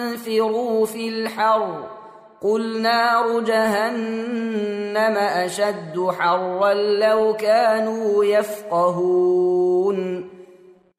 انفروا في الحر قل نار جهنم أشد حرا لو كانوا يفقهون